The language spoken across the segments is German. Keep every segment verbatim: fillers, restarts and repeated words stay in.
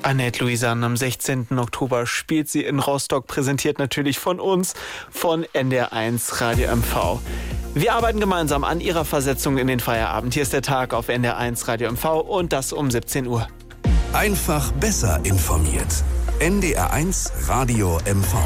Annette Luisan, am sechzehnten Oktober spielt sie in Rostock, präsentiert natürlich von uns, von N D R eins Radio M V. Wir arbeiten gemeinsam an ihrer Versetzung in den Feierabend. Hier ist der Tag auf N D R eins Radio M V und das um siebzehn Uhr. Einfach besser informiert. N D R eins Radio M V.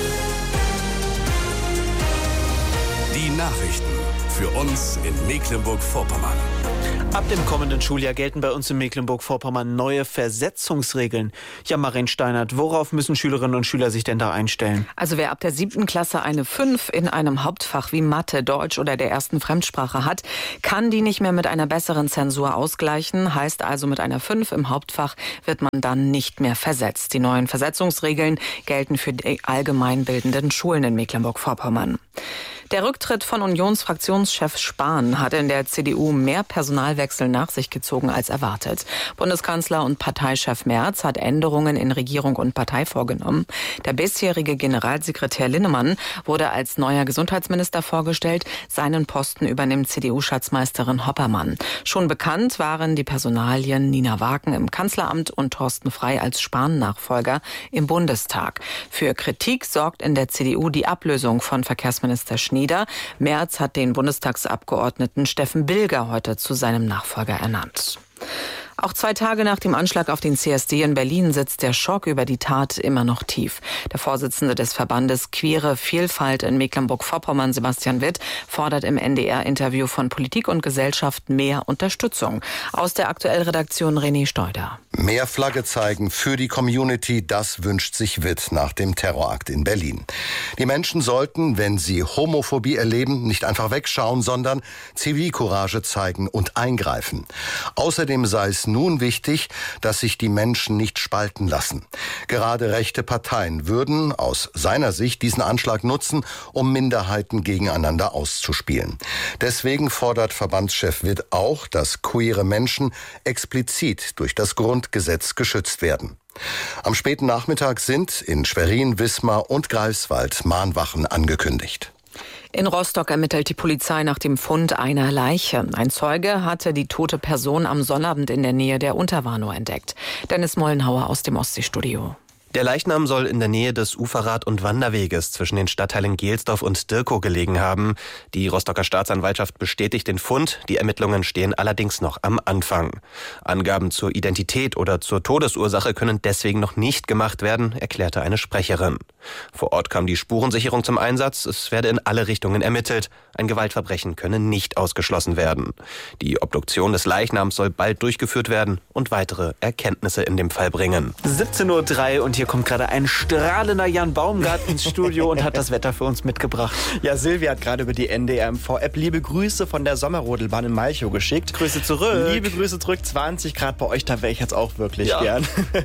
Die Nachrichten für uns in Mecklenburg-Vorpommern. Ab dem kommenden Schuljahr gelten bei uns in Mecklenburg-Vorpommern neue Versetzungsregeln. Ja, Marin Steinert, worauf müssen Schülerinnen und Schüler sich denn da einstellen? Also wer ab der siebten Klasse eine fünf in einem Hauptfach wie Mathe, Deutsch oder der ersten Fremdsprache hat, kann die nicht mehr mit einer besseren Zensur ausgleichen. Heißt also, mit einer fünf im Hauptfach wird man dann nicht mehr versetzt. Die neuen Versetzungsregeln gelten für die allgemeinbildenden Schulen in Mecklenburg-Vorpommern. Der Rücktritt von Unionsfraktionschef Spahn hat in der C D U mehr Personalwechsel nach sich gezogen als erwartet. Bundeskanzler und Parteichef Merz hat Änderungen in Regierung und Partei vorgenommen. Der bisherige Generalsekretär Linnemann wurde als neuer Gesundheitsminister vorgestellt. Seinen Posten übernimmt C D U-Schatzmeisterin Hoppermann. Schon bekannt waren die Personalien Nina Waken im Kanzleramt und Thorsten Frey als Spahn-Nachfolger im Bundestag. Für Kritik sorgt in der C D U die Ablösung von Verkehrsminister Schnee. Merz hat den Bundestagsabgeordneten Steffen Bilger heute zu seinem Nachfolger ernannt. Auch zwei Tage nach dem Anschlag auf den C S D in Berlin sitzt der Schock über die Tat immer noch tief. Der Vorsitzende des Verbandes Queere Vielfalt in Mecklenburg-Vorpommern, Sebastian Witt, fordert im N D R-Interview von Politik und Gesellschaft mehr Unterstützung. Aus der Aktuellredaktion René Steuder. Mehr Flagge zeigen für die Community, das wünscht sich Witt nach dem Terrorakt in Berlin. Die Menschen sollten, wenn sie Homophobie erleben, nicht einfach wegschauen, sondern Zivilcourage zeigen und eingreifen. Außerdem sei es nun wichtig, dass sich die Menschen nicht spalten lassen. Gerade rechte Parteien würden aus seiner Sicht diesen Anschlag nutzen, um Minderheiten gegeneinander auszuspielen. Deswegen fordert Verbandschef Witt auch, dass queere Menschen explizit durch das Grundgesetz geschützt werden. Am späten Nachmittag sind in Schwerin, Wismar und Greifswald Mahnwachen angekündigt. In Rostock ermittelt die Polizei nach dem Fund einer Leiche. Ein Zeuge hatte die tote Person am Sonnabend in der Nähe der Unterwarnow entdeckt. Dennis Mollenhauer aus dem Ostseestudio. Der Leichnam soll in der Nähe des Uferrad- und Wanderweges zwischen den Stadtteilen Gelsdorf und Dirkow gelegen haben. Die Rostocker Staatsanwaltschaft bestätigt den Fund. Die Ermittlungen stehen allerdings noch am Anfang. Angaben zur Identität oder zur Todesursache können deswegen noch nicht gemacht werden, erklärte eine Sprecherin. Vor Ort kam die Spurensicherung zum Einsatz. Es werde in alle Richtungen ermittelt. Ein Gewaltverbrechen könne nicht ausgeschlossen werden. Die Obduktion des Leichnams soll bald durchgeführt werden und weitere Erkenntnisse in dem Fall bringen. siebzehn Uhr drei und hier kommt gerade ein strahlender Jan Baumgart ins Studio und hat das Wetter für uns mitgebracht. Ja, Silvia hat gerade über die N D R M V-App liebe Grüße von der Sommerrodelbahn in Malchow geschickt. Grüße zurück. Liebe Grüße zurück, zwanzig Grad bei euch, da wäre ich jetzt auch wirklich ja. gern.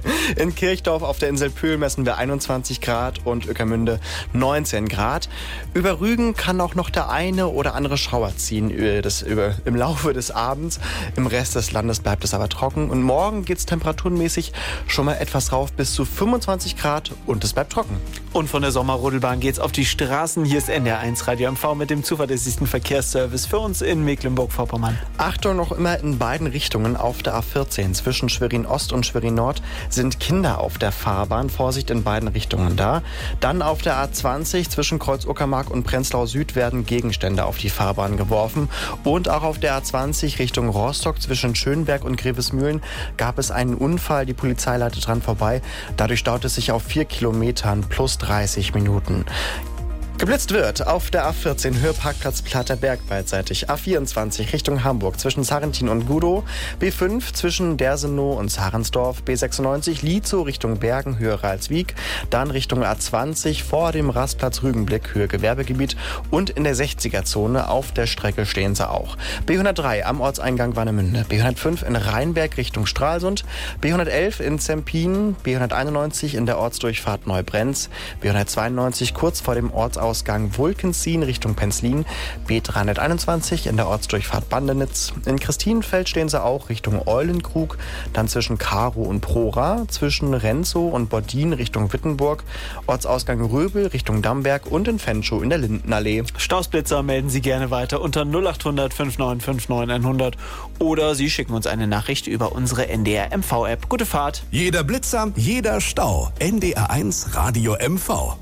In Kirchdorf auf der Insel Pühl messen wir einundzwanzig Grad und Ueckermünde neunzehn Grad. Über Rügen kann auch noch der eine oder andere Schauer ziehen über das, über, im Laufe des Abends. Im Rest des Landes bleibt es aber trocken. Und morgen geht es temperaturenmäßig schon mal etwas rauf bis zu fünfundzwanzig Grad und es bleibt trocken. Und von der Sommerrodelbahn geht's auf die Straßen. Hier ist N D R eins Radio M V mit dem zuverlässigsten Verkehrsservice für uns in Mecklenburg-Vorpommern. Achtung, noch immer in beiden Richtungen auf der A vierzehn. Zwischen Schwerin Ost und Schwerin Nord sind Kinder auf der Fahrbahn. Vorsicht in beiden Richtungen da. Dann auf der A zwanzig zwischen Kreuz-Uckermark und Prenzlau Süd werden Gegenstände auf die Fahrbahn geworfen. Und auch auf der A zwanzig Richtung Rostock zwischen Schönberg und Grevesmühlen gab es einen Unfall. Die Polizei leitet dran vorbei. Dadurch staut es sich auf vier Kilometern plus dreißig Minuten. Geblitzt wird auf der A vierzehn Höheparkplatz Platterberg beidseitig. A vierundzwanzig Richtung Hamburg zwischen Sarrentin und Gudow. B fünf zwischen Dersenow und Sarensdorf. B sechsundneunzig Lietzow Richtung Bergen, Höhe Ralswiek. Dann Richtung A zwanzig vor dem Rastplatz Rügenblick, Höhe Gewerbegebiet. Und in der sechziger-Zone auf der Strecke stehen sie auch. B hundertdrei am Ortseingang Warnemünde. B hundertfünf in Rheinberg Richtung Stralsund. B hundertelf in Zempin. B hunderteinundneunzig in der Ortsdurchfahrt Neubrenz. B hundertzweiundneunzig kurz vor dem Ortsausgang Ortsausgang Wulkensien Richtung Penzlin B dreihunderteinundzwanzig in der Ortsdurchfahrt Bandenitz. In Christinenfeld stehen sie auch Richtung Eulenkrug, dann zwischen Karow und Prora, zwischen Renzow und Bordin Richtung Wittenburg, Ortsausgang Röbel Richtung Damberg und in Fenschow in der Lindenallee. Stausblitzer melden Sie gerne weiter unter null acht hundert fünf neun fünf neun hundert oder Sie schicken uns eine Nachricht über unsere N D R M V-App. Gute Fahrt. Jeder Blitzer, jeder Stau. N D R eins Radio M V.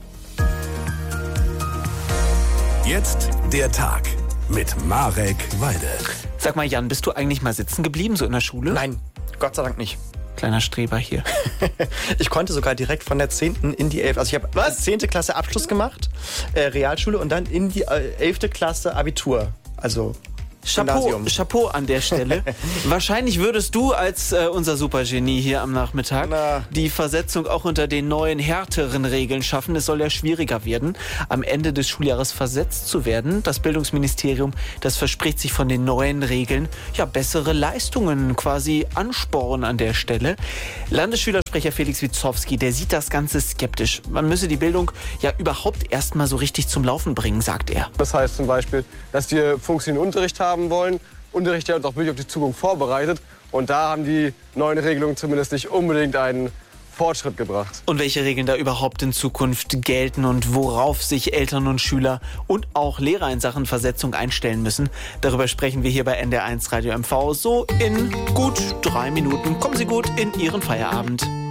Jetzt der Tag mit Marek Weide. Sag mal, Jan, bist du eigentlich mal sitzen geblieben, so in der Schule? Nein, Gott sei Dank nicht. Kleiner Streber hier. Ich konnte sogar direkt von der zehnten in die elfte. Also ich habe was? zehnte Klasse Abschluss gemacht, äh, Realschule und dann in die äh, elfte Klasse Abitur. Also Chapeau, Chapeau an der Stelle. Wahrscheinlich würdest du als äh, unser Supergenie hier am Nachmittag Na. die Versetzung auch unter den neuen, härteren Regeln schaffen. Es soll ja schwieriger werden, am Ende des Schuljahres versetzt zu werden. Das Bildungsministerium, das verspricht sich von den neuen Regeln ja bessere Leistungen, quasi Ansporn an der Stelle. Landesschülersprecher Felix Witzowski, der sieht das Ganze skeptisch. Man müsse die Bildung ja überhaupt erst mal so richtig zum Laufen bringen, sagt er. Das heißt zum Beispiel, dass wir funktionierenden Unterricht haben wollen. Unterricht, der uns auch wirklich auf die Zukunft vorbereitet. Und da haben die neuen Regelungen zumindest nicht unbedingt einen Fortschritt gebracht. Und welche Regeln da überhaupt in Zukunft gelten und worauf sich Eltern und Schüler und auch Lehrer in Sachen Versetzung einstellen müssen, darüber sprechen wir hier bei N D R eins Radio M V so in gut drei Minuten. Kommen Sie gut in Ihren Feierabend.